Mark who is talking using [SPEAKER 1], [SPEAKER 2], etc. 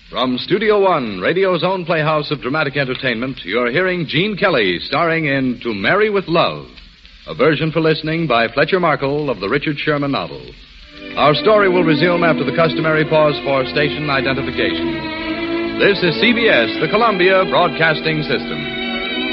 [SPEAKER 1] From Studio One, radio's own playhouse of dramatic entertainment, you're hearing Gene Kelly starring in To Marry with Love, a version for listening by Fletcher Markle of the Richard Sherman novel. Our story will resume after the customary pause for station identification. This is CBS, the Columbia Broadcasting System.